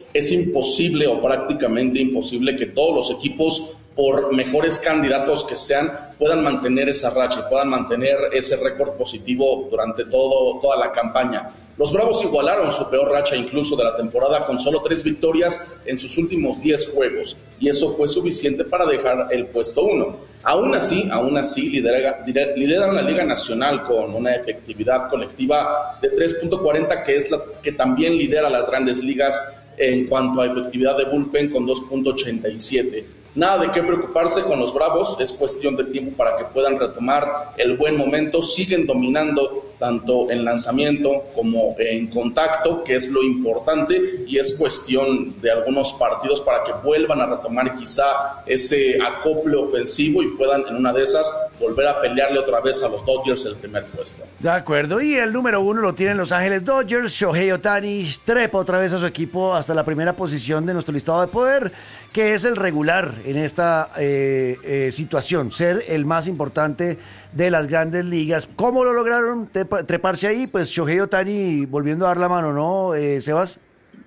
es imposible o prácticamente imposible que todos los equipos, por mejores candidatos que sean, puedan mantener esa racha y puedan mantener ese récord positivo durante toda la campaña. Los Bravos igualaron su peor racha incluso de la temporada con solo 3 victorias en sus últimos 10 juegos, y eso fue suficiente para dejar el puesto 1. Aún así lideran la Liga Nacional con una efectividad colectiva de 3.40, que es la que también lidera las grandes ligas en cuanto a efectividad de bullpen con 2.87. Nada de qué preocuparse con los Bravos, es cuestión de tiempo para que puedan retomar el buen momento. Siguen dominando tanto en lanzamiento como en contacto, que es lo importante, y es cuestión de algunos partidos para que vuelvan a retomar quizá ese acople ofensivo y puedan en una de esas volver a pelearle otra vez a los Dodgers el primer puesto. De acuerdo, y el número 1 lo tienen Los Ángeles Dodgers. Shohei Ohtani trepa otra vez a su equipo hasta la primera posición de nuestro listado de poder, que es el regular en esta situación, ser el más importante de las grandes ligas. ¿Cómo lo lograron treparse ahí? Pues Shohei Ohtani volviendo a dar la mano, ¿no, Sebas?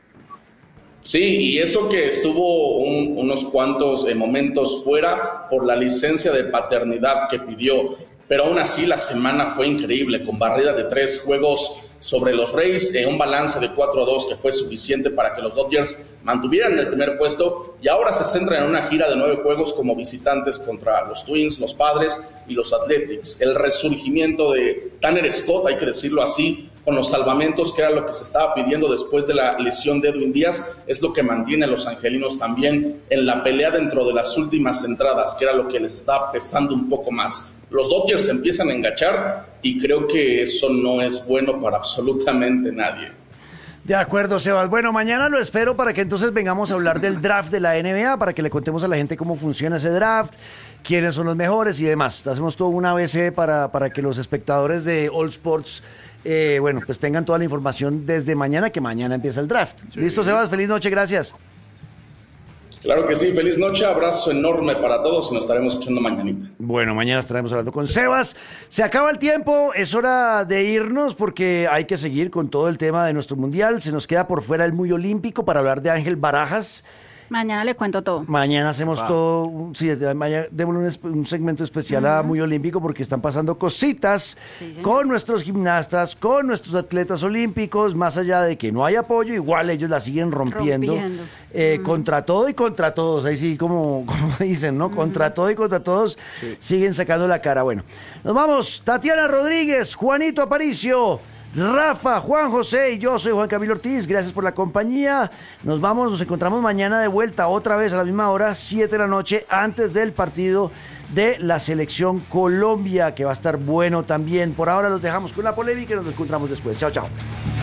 Sí, y eso que estuvo unos cuantos momentos fuera por la licencia de paternidad que pidió, pero aún así la semana fue increíble, con barrida de 3 juegos sobre los Rays, un balance de 4-2 que fue suficiente para que los Dodgers mantuvieran el primer puesto, y ahora se centran en una gira de 9 juegos como visitantes contra los Twins, los Padres y los Athletics. El resurgimiento de Tanner Scott, hay que decirlo así, con los salvamentos, que era lo que se estaba pidiendo después de la lesión de Edwin Díaz, es lo que mantiene a los angelinos también en la pelea dentro de las últimas entradas, que era lo que les estaba pesando un poco más. Los Dodgers se empiezan a enganchar y creo que eso no es bueno para absolutamente nadie. De acuerdo, Sebas. Bueno, mañana lo espero para que entonces vengamos a hablar del draft de la NBA, para que le contemos a la gente cómo funciona ese draft, quiénes son los mejores y demás. Hacemos todo un ABC para que los espectadores de All Sports pues tengan toda la información desde mañana, que mañana empieza el draft. Sí. ¿Listo, Sebas? Feliz noche, gracias. Claro que sí, feliz noche, abrazo enorme para todos y nos estaremos escuchando mañanita. Bueno, mañana estaremos hablando con Sebas. Se acaba el tiempo, es hora de irnos porque hay que seguir con todo el tema de nuestro mundial. Se nos queda por fuera el muy olímpico para hablar de Ángel Barajas. Mañana le cuento todo. Mañana hacemos todo, sí, démosle un segmento especial a Muy Olímpico porque están pasando cositas con nuestros gimnastas, con nuestros atletas olímpicos, más allá de que no hay apoyo, igual ellos la siguen rompiendo. Contra todo y contra todos, ahí sí como dicen, ¿no? Contra todo y contra todos siguen sacando la cara. Bueno, nos vamos, Tatiana Rodríguez, Juanito Aparicio, Rafa, Juan José y yo soy Juan Camilo Ortiz, gracias por la compañía. Nos vamos, nos encontramos mañana de vuelta otra vez a la misma hora, 7 de la noche, antes del partido de la Selección Colombia, que va a estar bueno también. Por ahora los dejamos con la polémica y nos encontramos después. Chao, chao.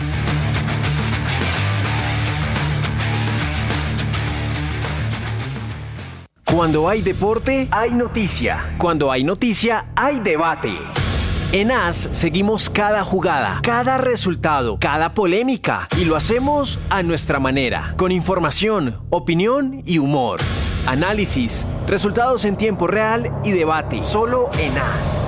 Cuando hay deporte, hay noticia. Cuando hay noticia, hay debate. En AS seguimos cada jugada, cada resultado, cada polémica y lo hacemos a nuestra manera, con información, opinión y humor. Análisis, resultados en tiempo real y debate, solo en AS.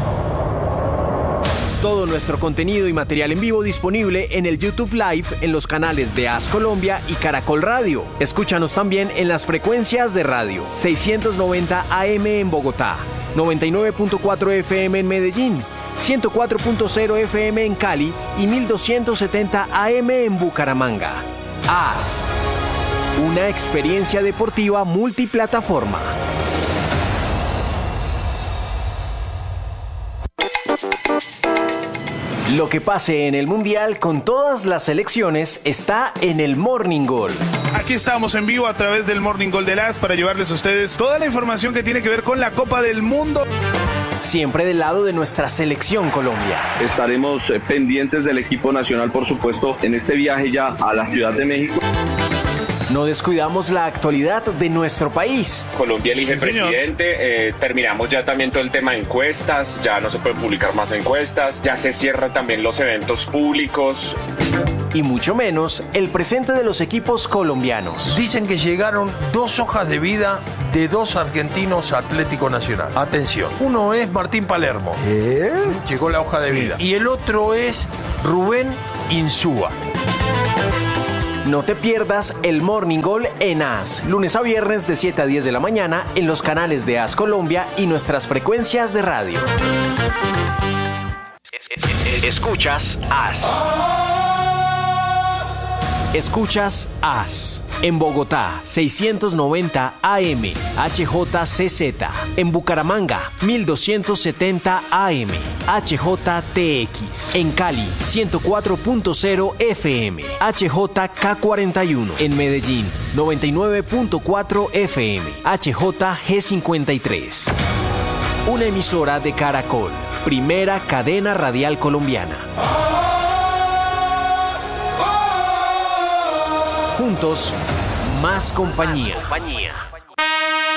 Todo nuestro contenido y material en vivo disponible en el YouTube Live en los canales de AS Colombia y Caracol Radio. Escúchanos también en las frecuencias de radio 690 AM en Bogotá, 99.4 FM en Medellín, 104.0 FM en Cali y 1270 AM en Bucaramanga. AS, una experiencia deportiva multiplataforma. Lo que pase en el Mundial con todas las selecciones está en el Morning Goal. Aquí estamos en vivo a través del Morning Goal de AS para llevarles a ustedes toda la información que tiene que ver con la Copa del Mundo. Siempre del lado de nuestra selección Colombia. Estaremos pendientes del equipo nacional, por supuesto, en este viaje ya a la Ciudad de México. No descuidamos la actualidad de nuestro país. Colombia elige presidente, terminamos ya también todo el tema de encuestas, ya no se pueden publicar más encuestas, ya se cierran también los eventos públicos. Y mucho menos el presente de los equipos colombianos. Dicen que llegaron 2 hojas de vida de 2 argentinos a Atlético Nacional. Atención, uno es Martín Palermo. Llegó la hoja de vida. Y el otro es Rubén Insúa. No te pierdas el Morning Gol en AS, lunes a viernes de 7 a 10 de la mañana en los canales de AS Colombia y nuestras frecuencias de radio. Escuchas AS. Escuchas AS. En Bogotá, 690 AM, HJCZ. En Bucaramanga, 1270 AM, HJTX. En Cali, 104.0 FM, HJK41. En Medellín, 99.4 FM, HJG53. Una emisora de Caracol, primera cadena radial colombiana. Juntos, más compañía.